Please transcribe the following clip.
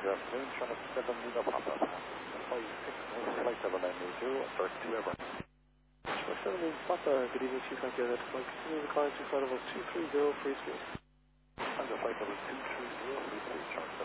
Good afternoon, Charlotte 7 Lima Papa. Flight 6 North Flight 7980, start 2 ever. Charlotte 7 Lima Papa, good evening, Chief Hunter. That's flight continuing the climb to flight level 230, free school. Under flight level 230, free school, Charlotte